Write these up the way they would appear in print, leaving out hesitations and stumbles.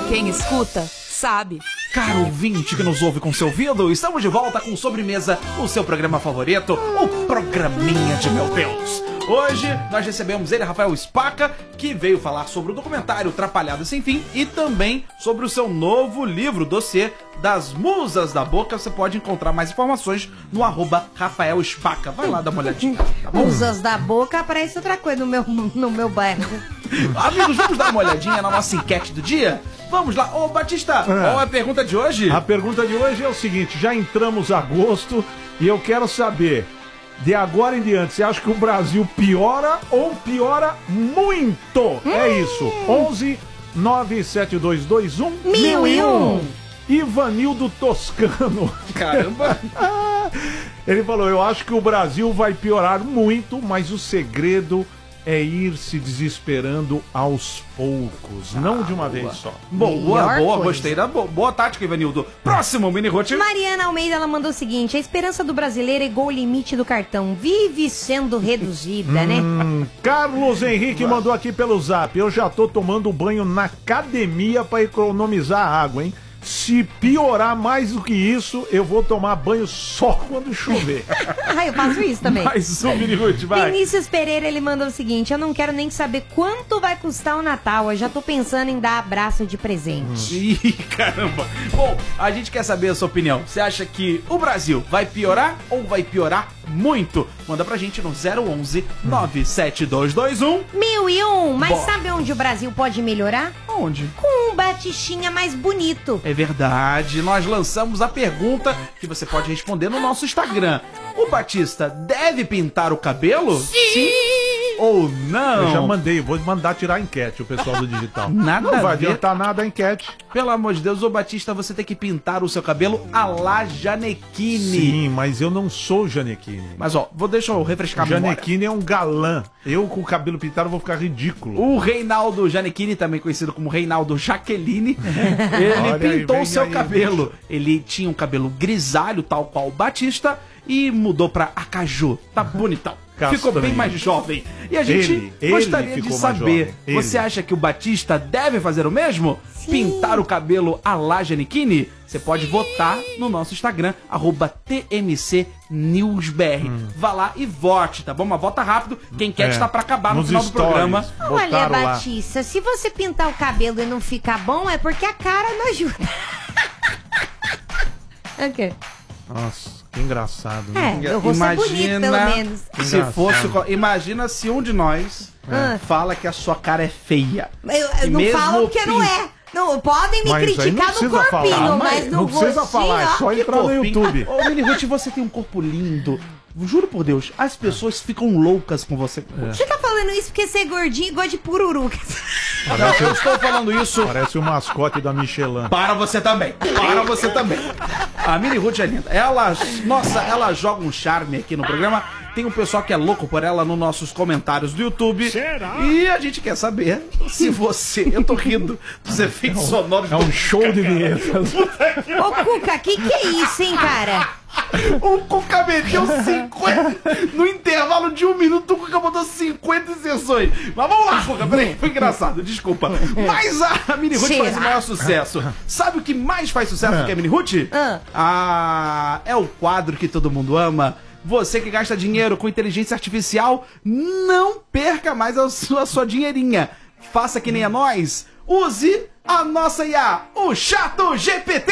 Quem escuta, sabe. Caro ouvinte que nos ouve com seu ouvido, estamos de volta com Sobremesa, o seu programa favorito, o Programinha de Meu Deus. Hoje nós recebemos ele, Rafael Spaca, que veio falar sobre o documentário Trapalhada Sem Fim e também sobre o seu novo livro, Dossiê das Musas da Boca. Você pode encontrar mais informações no @Rafael Spaca. Vai lá dar uma olhadinha, tá bom? Musas da Boca aparece outra coisa no meu bairro. Amigos, vamos dar uma olhadinha na nossa enquete do dia? Vamos lá. Ô, Batista, qual é a pergunta de hoje? A pergunta de hoje é o seguinte, já entramos agosto e eu quero saber, de agora em diante, você acha que o Brasil piora ou piora muito? É isso. 11 97221 1001. Ivanildo Toscano. Caramba. Ele falou, eu acho que o Brasil vai piorar muito, mas o segredo é ir se desesperando aos poucos, não de uma vez só. Boa, Melhor coisa. gostei da boa tática, Ivanildo. Próximo, Mini Ruth. Mariana Almeida, ela mandou o seguinte: a esperança do brasileiro é igual o limite do cartão, vive sendo reduzida, né? Carlos Henrique mandou aqui pelo zap, eu já tô tomando banho na academia pra economizar água, hein? Se piorar mais do que isso, eu vou tomar banho só quando chover. Eu faço isso também. Mais um Mini Ruth, vai. Vinícius Pereira, ele mandou o seguinte: eu não quero nem saber quanto vai custar o Natal, eu já tô pensando em dar abraço de presente. Ih, caramba. Bom, a gente quer saber a sua opinião. Você acha que o Brasil vai piorar ou vai piorar muito? Manda pra gente no 011 97221 1001, mas Boa. sabe onde o Brasil pode melhorar? Onde? Com um batichinha mais bonito. É verdade, nós lançamos a pergunta que você pode responder no nosso Instagram. O Batista deve pintar o cabelo? Sim ou não? Eu já mandei, vou mandar tirar a enquete, o pessoal do digital. Nada não a vai ver. adiantar nada a enquete. Pelo amor de Deus, ô Batista, você tem que pintar o seu cabelo a la Janequine. Sim, mas eu não sou Janequine. Mas ó, deixa eu refrescar a memória. Janequine é um galã. Eu com o cabelo pintado vou ficar ridículo. O Reinaldo Janequine, também conhecido como Reinaldo Jaqueline, ele Olha aí, pintou vem o seu aí, cabelo. Ele tinha um cabelo grisalho, tal qual o Batista, e mudou pra acaju. Tá bonitão. Ficou bem Castanho. mais jovem. E a gente Ele gostaria de ficou mais saber, jovem. Ele. você acha que o Batista deve fazer o mesmo? Sim. Pintar o cabelo a la Janequine? Você pode votar no nosso Instagram, @TMCNewsBR. Vá lá e vote, tá bom? Mas vota rápido, quem quer está pra acabar no Nos final do stories. programa. Olha, Botaram lá. Batista, se você pintar o cabelo e não ficar bom, é porque a cara não ajuda. Ok. Nossa, que engraçado, né? Eu vou ser bonito, pelo menos. Se Engraçado. fosse, imagina se um de nós fala que a sua cara é feia. Eu E não mesmo falo porque não é. Não, podem me Mas aí não criticar no precisa corpinho, falar, mas no não precisa rostinho, falar, é ó. só entrar no corpinho. YouTube. Ô, Mini Ruth, você tem um corpo lindo. Juro por Deus, as pessoas ficam loucas com você. Você tá falando isso porque você é gordinho e gosta de pururu. Não, eu estou falando isso Parece o mascote da Michelin. para você também. Para você também. A Mini Ruth é linda. Ela joga um charme aqui no programa. Tem um pessoal que é louco por ela nos nossos comentários do YouTube. Será? E a gente quer saber se você... Eu tô rindo dos efeitos sonoros. É um show de vinhetas. Ô, Cuca, que é isso, hein, cara? O Cuca meteu 50... No intervalo de 1 minuto, o Cuca botou 50 inserções. Mas vamos lá, Cuca. Peraí, foi engraçado, desculpa. Mas a Mini Ruth faz o maior sucesso. Sabe o que mais faz sucesso que a Mini Ruth? É o quadro que todo mundo ama. Você que gasta dinheiro com inteligência artificial, não perca mais a sua dinheirinha. Faça que nem a nós. Use a nossa IA, o Chato GPT.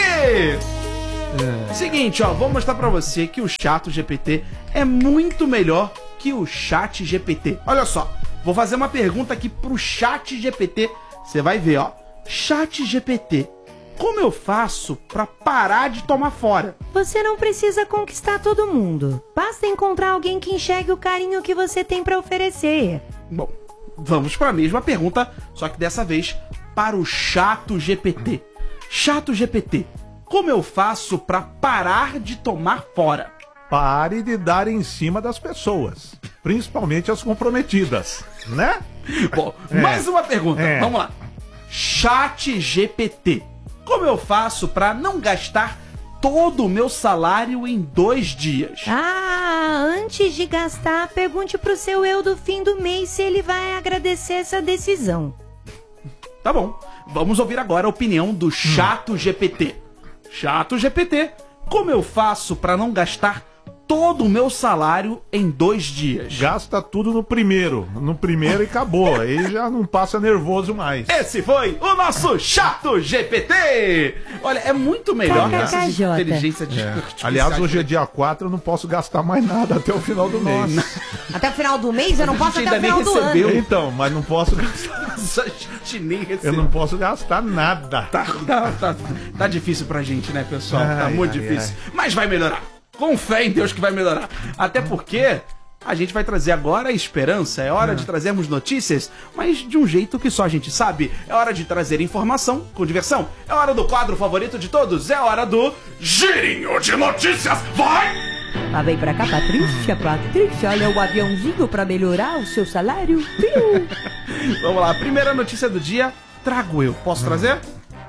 Seguinte, ó, vou mostrar pra você que o Chato GPT é muito melhor que o Chat GPT. Olha só, vou fazer uma pergunta aqui pro Chat GPT. Você vai ver, ó. Chat GPT, como eu faço pra parar de tomar fora? Você não precisa conquistar todo mundo. Basta encontrar alguém que enxergue o carinho que você tem pra oferecer. Bom, vamos para a mesma pergunta, só que dessa vez para o Chato GPT. Chato GPT, como eu faço para parar de tomar fora? Pare de dar em cima das pessoas, principalmente as comprometidas, né? Bom, mais uma pergunta, vamos lá. Chat GPT, como eu faço para não gastar todo o meu salário em 2 dias? Antes de gastar, pergunte pro seu eu do fim do mês se ele vai agradecer essa decisão. Tá bom. Vamos ouvir agora a opinião do Chato GPT. Chato GPT, como eu faço pra não gastar todo o meu salário em 2 dias? Gasta tudo no primeiro e acabou. Aí já não passa nervoso mais. Esse foi o nosso Chato GPT! Olha, é muito melhor que essas KKJ. inteligências de Aliás, hoje é dia 4, eu não posso gastar mais nada até o final do mês. Até o final do mês? Eu não posso gente até o ainda final nem do recebeu. ano. Então, mas não posso gastar. A gente nem Eu recebeu. não posso gastar nada. Tá difícil pra gente, né, pessoal? Tá Ai, muito ai, difícil. Mas vai melhorar. Com fé em Deus que vai melhorar. Até porque a gente vai trazer agora a esperança. É hora de trazermos notícias, mas de um jeito que só a gente sabe. É hora de trazer informação com diversão. É hora do quadro favorito de todos. É hora do Girinho de Notícias. Vai! Lá vem pra cá, Patrícia, olha o aviãozinho pra melhorar o seu salário. Piu. Vamos lá, primeira notícia do dia. Trago eu. Posso trazer?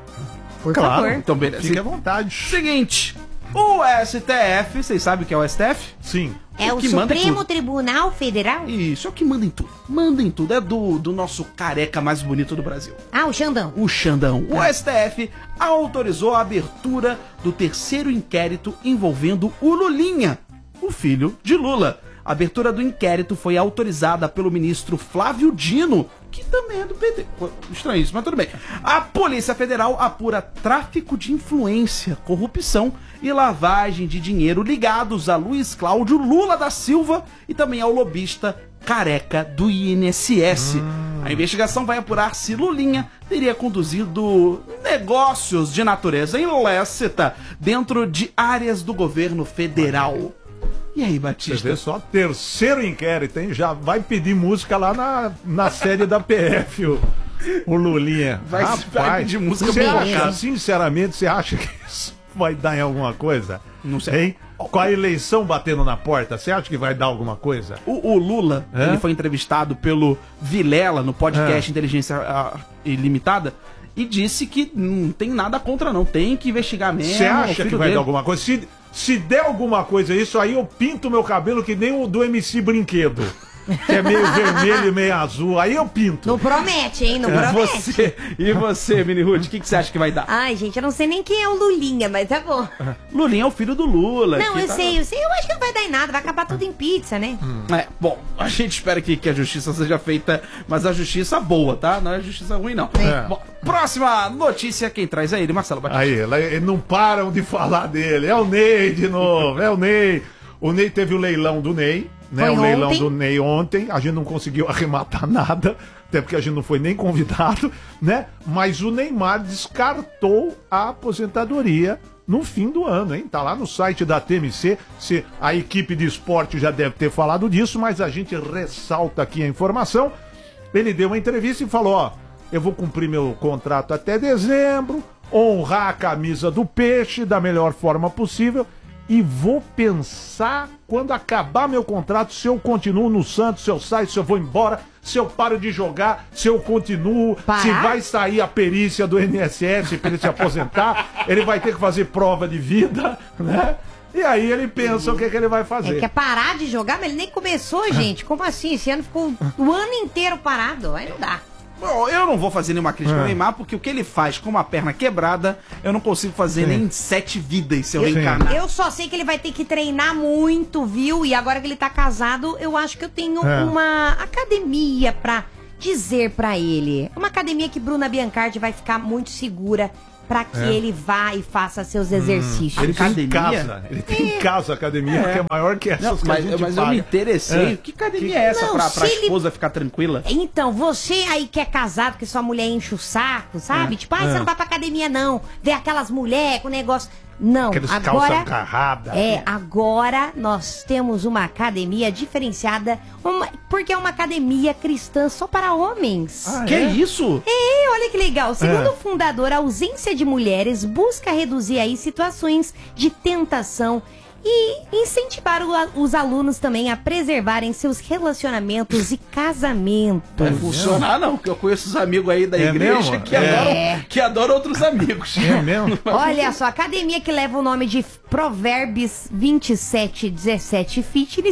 Por Claro. favor. Então, beleza. Fique à vontade. Seguinte. O STF, vocês sabem o que é o STF? Sim. É o que manda em Supremo tudo. Tribunal Federal? Isso, é o que manda em tudo. Manda em tudo. É do nosso careca mais bonito do Brasil. Ah, o Xandão. O Xandão. O STF autorizou a abertura do 3º inquérito envolvendo o Lulinha, o filho de Lula. A abertura do inquérito foi autorizada pelo ministro Flávio Dino, que também é do PT. Estranho isso, mas tudo bem. A Polícia Federal apura tráfico de influência, corrupção e lavagem de dinheiro ligados a Luiz Cláudio Lula da Silva e também ao lobista careca do INSS. A investigação vai apurar se Lulinha teria conduzido negócios de natureza ilícita dentro de áreas do governo federal. E aí, Você Batista? vê só, 3º inquérito, hein? Já vai pedir música lá na sede da PF, o Lulinha. Vai pedir música você boa, acha, cara. sinceramente, você acha que isso vai dar em alguma coisa? Não sei. Hein? Com a eleição batendo na porta, você acha que vai dar alguma coisa? O Lula, É? ele foi entrevistado pelo Vilela no podcast Inteligência Ilimitada e disse que não tem nada contra não, tem que investigar mesmo. Você o acha filho que vai dele. dar alguma coisa? Se der alguma coisa isso, aí eu pinto meu cabelo que nem o do MC Brinquedo. Que é meio vermelho e meio azul. Aí eu pinto. Não promete, hein? Não promete. E você, Mini Ruth, o que você acha que vai dar? Ai, gente, eu não sei nem quem é o Lulinha, mas tá bom. Lulinha é o filho do Lula. Não, que eu tá- sei. Eu acho que não vai dar em nada, vai acabar tudo em pizza, né? É, bom, a gente espera que a justiça seja feita, mas a justiça boa, tá? Não é justiça ruim, não. É. Bom, próxima notícia, quem traz é ele, Marcelo Batista. Aí, eles não param de falar dele. É o Ney de novo, é o Ney. O Ney teve o leilão do Ney, né? Foi O leilão ontem. do Ney ontem. A gente não conseguiu arrematar nada, até porque a gente não foi nem convidado, né? Mas o Neymar descartou a aposentadoria no fim do ano, hein? Tá lá no site da TMC. A equipe de esporte já deve ter falado disso, mas a gente ressalta aqui a informação. Ele deu uma entrevista e falou, ó, eu vou cumprir meu contrato até dezembro, honrar a camisa do Peixe da melhor forma possível e vou pensar quando acabar meu contrato se eu continuo no Santos, se eu saio, se eu vou embora, se eu paro de jogar, se eu continuo, Parar? se vai sair a perícia do INSS para ele se aposentar, ele vai ter que fazer prova de vida, né? E aí ele pensa o que ele vai fazer. Ele quer parar de jogar, mas ele nem começou, gente. Como assim? Esse ano ficou o ano inteiro parado. Aí não dá. Bom, eu não vou fazer nenhuma crítica ao Neymar, porque o que ele faz com uma perna quebrada, eu não consigo fazer nem em 7 vidas se eu Sim. reencarnar. Eu só sei que ele vai ter que treinar muito, viu? E agora que ele tá casado, eu acho que eu tenho uma academia pra dizer pra ele. Uma academia que Bruna Biancardi vai ficar muito segura pra que ele vá e faça seus exercícios. Ele tem em Academia? casa, ele tem em casa a academia que é maior que essas Não, que a gente mas eu paga. me interessei. Que academia é essa Não, pra se ele- esposa ficar tranquila? Então, você aí que é casado, que sua mulher enche o saco, sabe? Tipo, você não vai pra academia, não. Vê aquelas mulheres com negócio. Não, Aqueles calça agora. agarrada. Agora nós temos uma academia diferenciada, porque é uma academia cristã só para homens. Ah, Que é? isso? Olha que legal. Segundo o fundador, a ausência de mulheres busca reduzir aí situações de tentação e incentivar os alunos também a preservarem seus relacionamentos e casamentos. Vai funcionar não, porque eu conheço os amigos aí da É igreja mesmo? que adoram outros amigos. É mesmo? Olha só, a academia que leva o nome de Provérbios 27:17 Fitness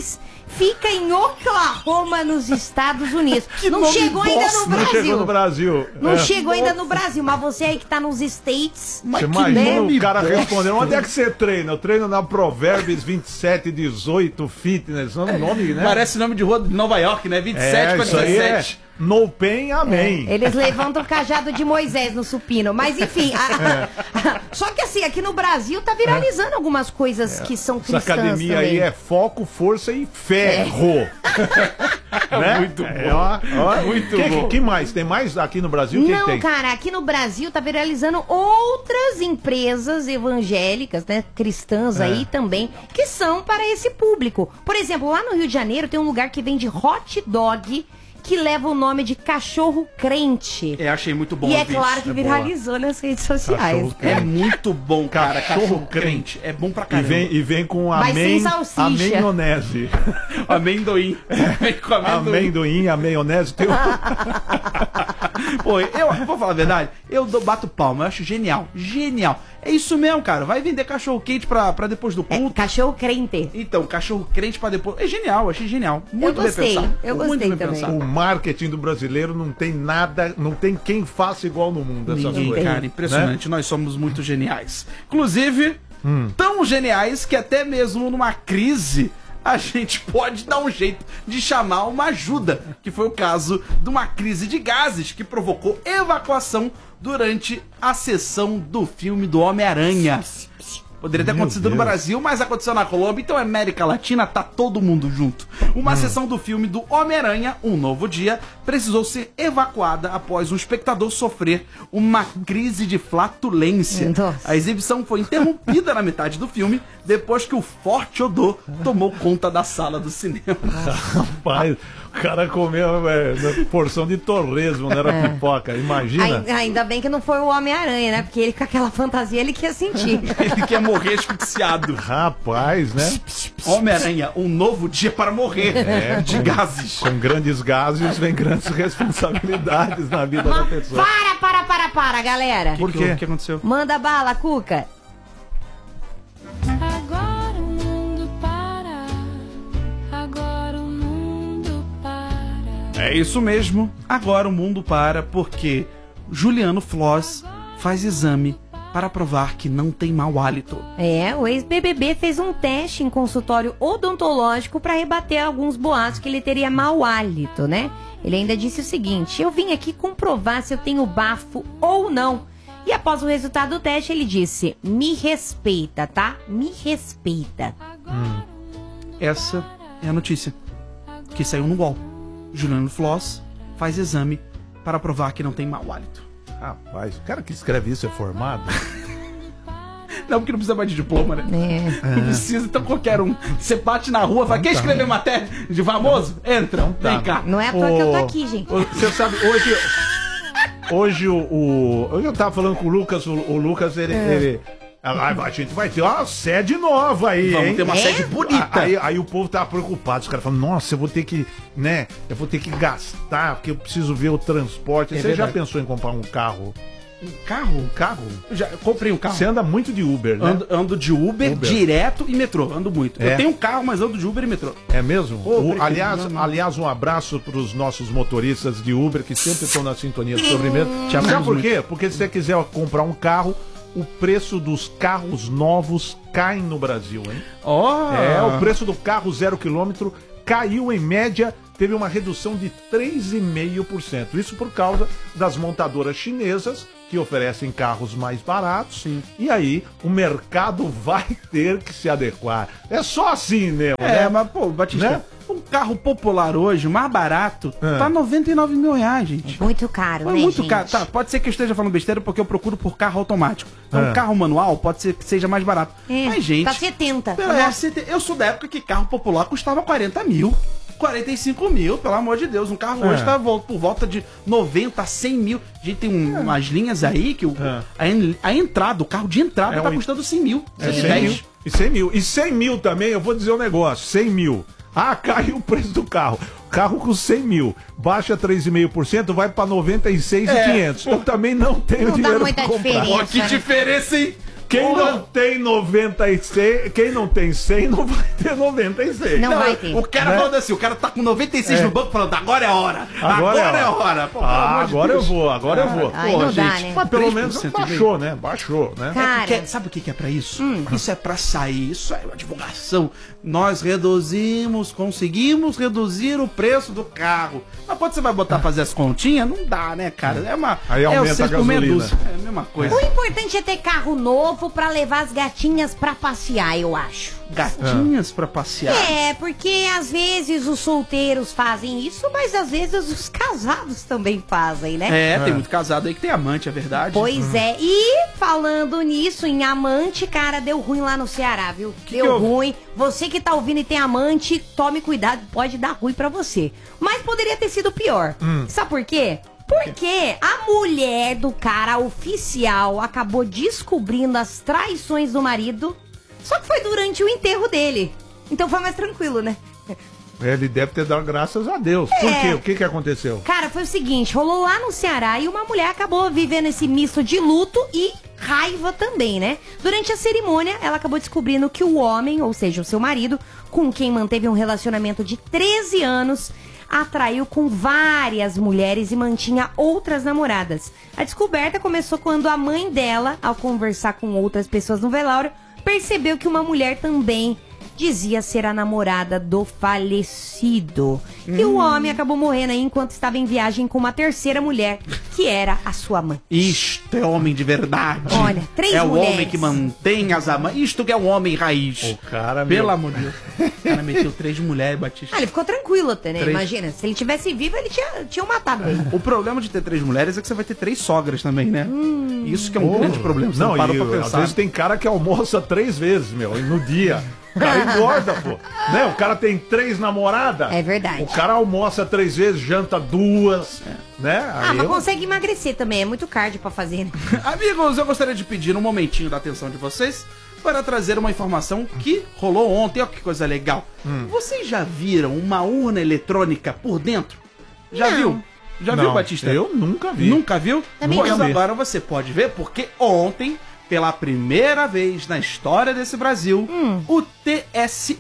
fica em Oklahoma, nos Estados Unidos. Não chegou ainda no Não chegou no Brasil. Brasil. Não chegou ainda no Brasil, mas você aí que tá nos States... Você imagina o cara respondendo, onde é que você treina? Eu treino na Provérbios 2718 Fitness. É um nome, né? Parece nome de rua de Nova York, né? 27 com isso aí 17. No pain, amém. Eles levantam o cajado de Moisés no supino. Mas enfim, só que assim, aqui no Brasil tá viralizando algumas coisas que são cristãs. Essa academia também. aí é foco, força e ferro. Né? Muito bom. Muito bom. Que mais? Tem mais aqui no Brasil? Não, Quem tem? cara, aqui no Brasil tá viralizando outras empresas evangélicas, né, cristãs aí também, que são para esse público. Por exemplo, lá no Rio de Janeiro tem um lugar que vende hot dog que leva o nome de cachorro crente. Achei muito bom. E é claro que viralizou nas redes sociais. É muito bom, cara. Cachorro crente. É bom pra caramba. E vem com Mas sem salsicha. amenonese. Amendoim. Vem com Amendoim, a maionese. Tem Pô, eu vou falar a verdade, eu bato palma, eu acho genial. Genial. É isso mesmo, cara. Vai vender cachorro quente pra depois do culto. Cachorro crente. Então, cachorro crente pra depois. É genial, achei genial. Muito bem pensado. Eu Muito gostei bem também. pensado. O marketing do brasileiro não tem nada, não tem quem faça igual no mundo essas Ninguém, coisas. cara, impressionante. Nós somos muito geniais. Inclusive, tão geniais que até mesmo numa crise a gente pode dar um jeito de chamar uma ajuda, que foi o caso de uma crise de gases que provocou evacuação durante a sessão do filme do Homem-Aranha. Poderia ter acontecido no Brasil, mas aconteceu na Colômbia, então América Latina tá todo mundo junto. Uma sessão do filme do Homem-Aranha, Um Novo Dia, precisou ser evacuada após um espectador sofrer uma crise de flatulência. Nossa. A exibição foi interrompida na metade do filme, depois que o forte odor tomou conta da sala do cinema. Rapaz, o cara comeu porção de torresmo, não era pipoca, imagina. Ainda bem que não foi o Homem-Aranha, né? Porque ele com aquela fantasia ele quer sentir. Ele quer morrer asfixiado. Rapaz, né? Homem-Aranha, Um Novo Dia para morrer de gases. Com grandes gases vem grandes responsabilidades na vida da pessoa. Para, galera. Por quê? O que aconteceu? Manda bala, Cuca. Agora o mundo para. Agora o mundo para. É isso mesmo. Agora o mundo para porque Juliano Floss faz exame para provar que não tem mau hálito. O ex-BBB fez um teste em consultório odontológico para rebater alguns boatos que ele teria mau hálito, né? Ele ainda disse o seguinte: eu vim aqui comprovar se eu tenho bafo ou não. E após o resultado do teste, ele disse: me respeita, tá? Me respeita. Essa é a notícia que saiu no UOL. Juliano Floss faz exame para provar que não tem mau hálito. Rapaz, o cara que escreve isso é formado? Não, porque não precisa mais de diploma, né? Não precisa, então qualquer um. Você bate na rua, fala, quer escrever matéria de famoso? Entra, vem cá. Não é à toa que eu tô aqui, gente. Você sabe, hoje eu tava falando com o Lucas, o Lucas, ele a gente vai ter uma sede nova aí, Vamos hein? ter uma sede bonita. Aí o povo tava preocupado, os caras falam, nossa, eu vou ter que gastar, porque eu preciso ver o transporte. Você verdade. já pensou em comprar um carro? Um carro? Um carro? Eu já comprei um carro. Você anda muito de Uber, né? Ando de Uber, direto e metrô. Ando muito. É? Eu tenho um carro, mas ando de Uber e metrô. É mesmo? Não. Aliás, um abraço para os nossos motoristas de Uber que sempre estão na sintonia do Sobremesa. Sabe por quê? Porque se você quiser comprar um carro, o preço dos carros novos cai no Brasil, hein? O preço do carro 0 km caiu em média, teve uma redução de 3,5%. Isso por causa das montadoras chinesas que oferecem carros mais baratos. Sim. E aí o mercado vai ter que se adequar. É só assim mesmo, né? Mas, pô, Batista, Né? um carro popular hoje, mais barato, tá 99 mil reais, gente. Muito caro, É né, muito gente? caro. Tá, pode ser que eu esteja falando besteira porque eu procuro por carro automático. Então, um carro manual pode ser que seja mais barato. Mas, gente... Tá 70. Eu sou da época que carro popular custava 40 mil. 45 mil, pelo amor de Deus. Um carro hoje tá por volta de 90 a 100 mil. A gente tem umas linhas aí que a entrada, o carro de entrada tá custando 100 mil. 100 mil. E 100 mil. E 100 mil também, eu vou dizer um negócio, 100 mil. Caiu o preço do carro. Carro com 100 mil, baixa 3,5%, vai pra 96.500. Eu também não tenho Não dá dinheiro muita pra comprar. diferença. Ó, que diferença, hein? Quem não tem 96, quem não tem 100 não vai ter 96. Não vai ter. O cara falando assim, o cara tá com 96 no banco falando, agora é a hora. Agora Agora é a hora. Pô, pelo amor de agora eu Deus. vou, agora eu vou. Aí não dá, né? Mas pelo menos 3% baixou, né? Baixou, né? Cara, Porque, sabe o que é pra isso? Isso é pra sair, isso é uma divulgação. Nós conseguimos reduzir o preço do carro. Mas quando você vai botar fazer as continhas, não dá, né, cara? É uma. Aí é aumenta a gasolina. É a mesma coisa. o importante é ter carro novo pra levar as gatinhas pra passear, eu acho. Gatinhas pra passear. É, porque às vezes os solteiros fazem isso, mas às vezes os casados também fazem, né? É, tem muito casado aí que tem amante, é verdade. Pois é, e falando nisso, em amante, cara, deu ruim lá no Ceará, viu? Que deu houve? ruim. Você que tá ouvindo e tem amante, tome cuidado, pode dar ruim pra você. Mas poderia ter sido pior. Sabe por quê? Porque a mulher do cara oficial acabou descobrindo as traições do marido, só que foi durante o enterro dele. Então foi mais tranquilo, né? Ele deve ter dado graças a Deus. Por quê? O que aconteceu? Cara, foi o seguinte, rolou lá no Ceará e uma mulher acabou vivendo esse misto de luto e raiva também, né? Durante a cerimônia, ela acabou descobrindo que o homem, ou seja, o seu marido, com quem manteve um relacionamento de 13 anos, atraiu com várias mulheres e mantinha outras namoradas. A descoberta começou quando a mãe dela, ao conversar com outras pessoas no velório, percebeu que uma mulher também dizia ser a namorada do falecido. E o homem acabou morrendo aí enquanto estava em viagem com uma terceira mulher, que era a sua mãe. Isto é homem de verdade. Olha, 3 É o mulheres. homem que mantém as amantes. Isto que é o homem raiz. O cara, Pelo meu. amor de Deus. O cara meteu 3 mulheres, Batista. Ah, ele ficou tranquilo até, né? 3. Imagina, se ele tivesse vivo, ele tinha matado ele. O problema de ter 3 mulheres é que você vai ter 3 sogras também, né? Isso que é um grande problema. Você não, parou pra às pensar. vezes tem cara que almoça 3 vezes, meu, no dia. O cara engorda, pô. Né? O cara tem 3 namoradas. É verdade. O cara almoça 3 vezes, janta 2, né? Ah, mas consegue emagrecer também, é muito cardio pra fazer, né? Amigos, eu gostaria de pedir um momentinho da atenção de vocês para trazer uma informação que rolou ontem. Olha que coisa legal. Vocês já viram uma urna eletrônica por dentro? Já Não. viu? Já viu, Batista? Eu nunca vi. Nunca viu? Também Pois não. agora você pode ver, porque ontem, pela primeira vez na história desse Brasil, o TSE,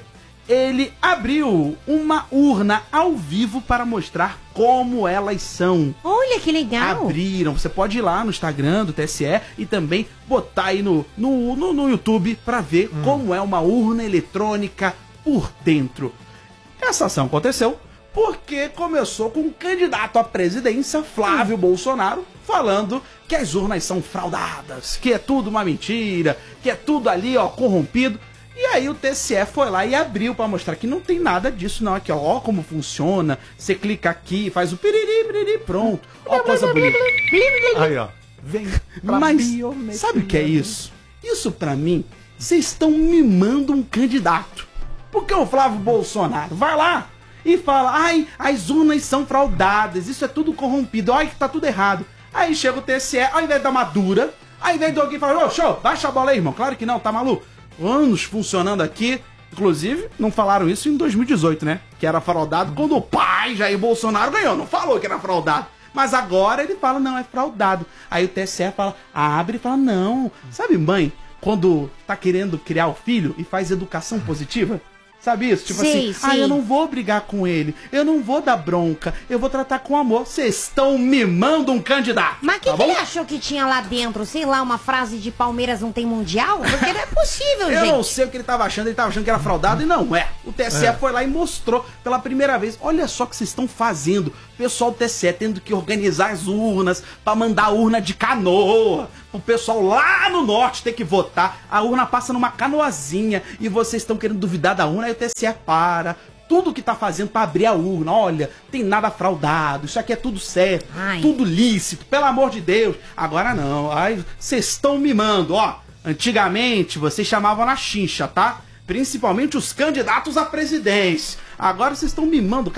ele abriu uma urna ao vivo para mostrar como elas são. Olha que legal. Abriram, você pode ir lá no Instagram do TSE e também botar aí no YouTube para ver como é uma urna eletrônica por dentro. Essa ação aconteceu porque começou com um candidato à presidência, Flávio Bolsonaro, falando que as urnas são fraudadas, que é tudo uma mentira, que é tudo ali, ó, corrompido. E aí o TSE foi lá e abriu pra mostrar que não tem nada disso não. Aqui, ó como funciona. Você clica aqui, faz o piriri, pronto. Ó, coisa bonita. Aí, ó. Vem pra Mas biometria. sabe o que é isso? Isso pra mim, vocês estão mimando um candidato. Porque o Flávio Bolsonaro vai lá e fala, ai, as urnas são fraudadas, isso é tudo corrompido, ai que tá tudo errado. Aí chega o TSE, ao invés de dar uma dura, ao invés de alguém falar, ô, show, baixa a bola aí, irmão. Claro que não, tá maluco? Anos funcionando aqui. Inclusive, não falaram isso em 2018, né? Que era fraudado quando o pai Jair Bolsonaro ganhou. Não falou que era fraudado. Mas agora ele fala, não, é fraudado. Aí o TSE fala, abre e fala, não. Sabe, mãe, quando tá querendo criar o filho e faz educação positiva? Sabe isso? Tipo Sim, assim, ah, sim. eu não vou brigar com ele, eu não vou dar bronca, eu vou tratar com amor. Vocês estão mimando um candidato. Mas o que, tá que bom? ele achou que tinha lá dentro? Sei lá, uma frase de Palmeiras não tem mundial? Porque não é possível, Eu gente. não sei o que ele tava achando que era fraudado e não é. O TSE foi lá e mostrou pela primeira vez. Olha só o que vocês estão fazendo. O pessoal do TSE tendo que organizar as urnas pra mandar a urna de canoa. O pessoal lá no norte ter que votar. A urna passa numa canoazinha e vocês estão querendo duvidar da urna. Aí o TSE para. Tudo que tá fazendo pra abrir a urna, olha, tem nada fraudado, isso aqui é tudo certo, Ai. tudo lícito, pelo amor de Deus. Agora não, ai, vocês estão mimando, ó. Antigamente vocês chamavam na chincha, tá? Principalmente os candidatos à presidência. Agora vocês estão mimando, cara.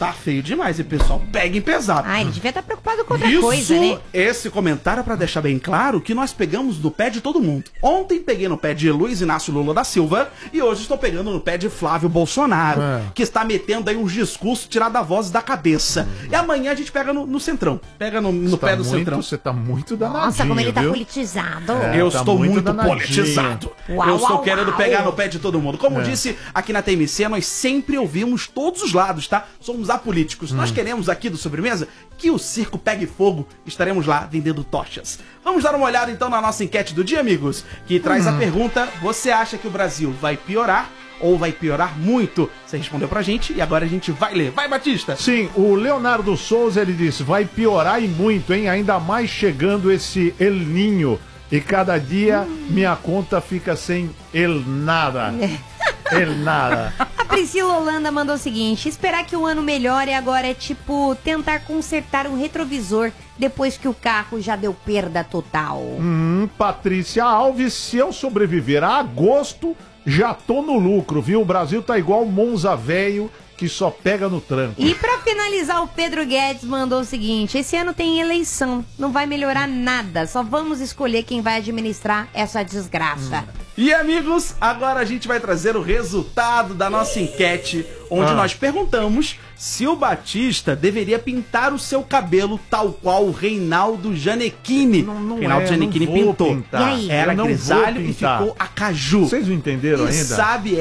Tá feio demais, e pessoal, peguem pesado. Ah, ele devia estar preocupado com outra coisa, né? Esse comentário é pra deixar bem claro que nós pegamos no pé de todo mundo. Ontem peguei no pé de Luiz Inácio Lula da Silva e hoje estou pegando no pé de Flávio Bolsonaro, que está metendo aí uns discursos tirados da voz da cabeça. E amanhã a gente pega no Centrão. Pega no pé do Centrão. Você tá muito danadinho, Nossa, como ele tá viu? politizado. Eu tá estou muito danadinho. politizado. Eu estou querendo pegar no pé de todo mundo. Como disse aqui na TMC, nós sempre ouvimos todos os lados, tá? Somos apolíticos. Nós queremos aqui do Sobremesa que o circo pegue fogo. Estaremos lá vendendo tochas. Vamos dar uma olhada então na nossa enquete do dia, amigos, que traz a pergunta: você acha que o Brasil vai piorar ou vai piorar muito? Você respondeu pra gente e agora a gente vai ler. Vai, Batista! Sim, o Leonardo Souza, ele disse, vai piorar e muito, hein? Ainda mais chegando esse El Ninho. E cada dia minha conta fica sem el nada. El nada. A Priscila Holanda mandou o seguinte: esperar que o ano melhore agora é tipo tentar consertar um retrovisor depois que o carro já deu perda total. Patrícia Alves, se eu sobreviver a agosto, já tô no lucro, viu? O Brasil tá igual Monza velho, que só pega no tranco. E pra finalizar, o Pedro Guedes mandou o seguinte: esse ano tem eleição, não vai melhorar nada, só vamos escolher quem vai administrar essa desgraça. E amigos, agora a gente vai trazer o resultado da nossa enquete, onde nós perguntamos se o Batista deveria pintar o seu cabelo tal qual o Reinaldo Gianecchini. Reinaldo Gianecchini pintou. E aí? Era grisalho e ficou a caju. Vocês não entenderam E ainda? sabe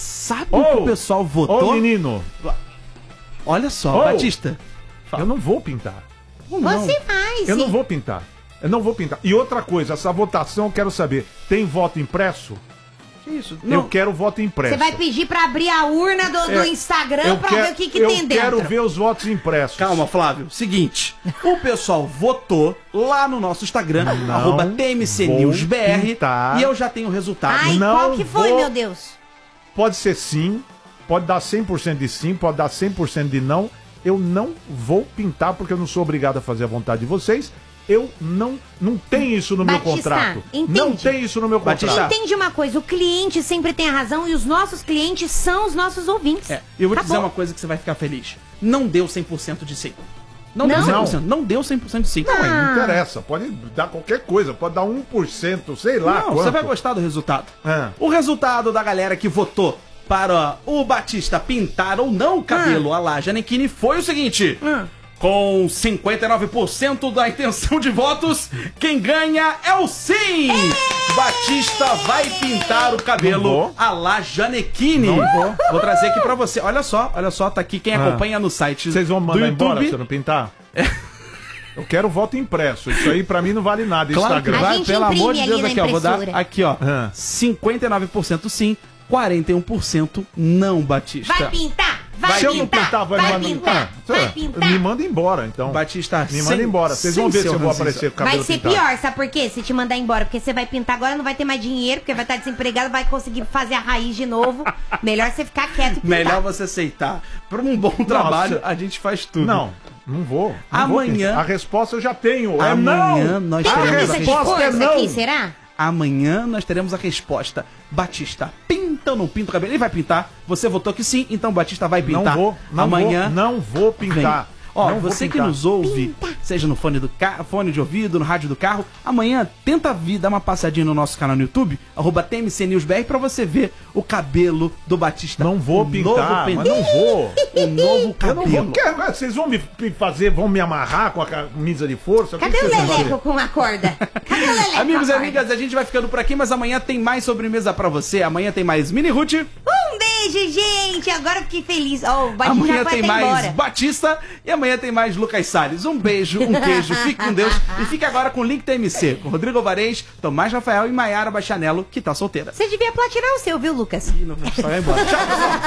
o que o pessoal votou? Ô, menino, Olha só, Batista. eu não vou pintar. Você faz. Eu não vou pintar. Eu não vou pintar. E outra coisa, essa votação eu quero saber, tem voto impresso? Que isso? Eu quero voto impresso. Você vai pedir pra abrir a urna do Instagram pra ver o que tem dentro. Eu quero ver os votos impressos. Calma, Flávio. Seguinte, o pessoal votou lá no nosso Instagram, @TMCNewsBR, pintar. e eu já tenho o resultado. Ai, Não qual que foi, vou- meu Deus? Pode ser sim, pode dar 100% de sim, pode dar 100% de não. Eu não vou pintar porque eu não sou obrigado a fazer a vontade de vocês. Eu não tem isso no meu Batista, contrato. entende? Não tem isso no meu contrato. Batista, Entende uma coisa, o cliente sempre tem a razão e os nossos clientes são os nossos ouvintes. Eu vou te dizer Acabou. uma coisa que você vai ficar feliz. Não deu 100% de sim. Não Não? deu 100%. Não deu 100% de sim. Não, não interessa. Pode dar qualquer coisa. Pode dar 1%, sei lá. Não, quanto. você vai gostar do resultado. É. O resultado da galera que votou para o Batista pintar ou não o cabelo à la Gianecchini foi o seguinte: com 59% da intenção de votos, quem ganha é o sim! Batista vai pintar o Não cabelo vou. à la Gianecchini. Não vou. Vou trazer aqui pra você. Olha só, tá aqui quem acompanha no site Vocês vão do mandar YouTube. embora se eu não pintar? Eu quero voto impresso. Isso aí pra mim não vale nada. Claro que Instagram. A vai, gente pelo amor de imprime Deus, ali aqui, na ó. Vou dar impressora. aqui, ó. 59% sim, 41% não, Batista. Vai pintar! Vai Se eu pintar! não pintar, vai me pintar! mandar. Vai pintar! Me manda embora, então. Batista, Me manda embora. Vocês vão ver se eu vou aparecer com o cabelo Vai ser pintado. pior, sabe por quê? Se te mandar embora, porque você vai pintar agora, não vai ter mais dinheiro, porque vai estar desempregado, vai conseguir fazer a raiz de novo. Melhor você ficar quieto e pintar. Melhor você aceitar. Por um bom trabalho, a gente faz tudo. Não vou. Não Amanhã- vou. A resposta eu já tenho. É Amanhã não. nós Tem teremos a camisa de resposta é força não. aqui, será? Amanhã nós teremos a resposta. Batista, pinta ou não pinta o cabelo? Ele vai pintar. Você votou que sim, então Batista vai pintar. Não vou. Amanhã Não vou pintar. vem. Ó, Não vou você que pintar. nos ouve, seja no fone fone de ouvido, no rádio do carro, amanhã tenta dar uma passadinha no nosso canal no YouTube, @TMCNewsBR, pra você ver o cabelo do Batista. Não vou O pintar, novo mas não vou. O novo Eu não cabelo. vou. Vocês vão me fazer, vão me amarrar com a camisa de força? Cadê o vocês vão Leleco fazer? com a corda? Cadê o Leleco Amigos e com a corda? amigas, a gente vai ficando por aqui, mas amanhã tem mais sobremesa pra você. Amanhã tem mais Mini Ruth. Um beijo, gente! Agora eu fiquei feliz. Ó, o Batista Amanhã já foi tem até mais embora. Batista e amanhã tem mais Lucas Salles. Um beijo, um queijo, fique com Deus e fique agora com o Link TMC, com Rodrigo Alvarez, Tomás Rafael e Maiara Bachanello, que tá solteira. Você devia platinar o seu, viu, Lucas? E não vai embora. Tchau, pessoal.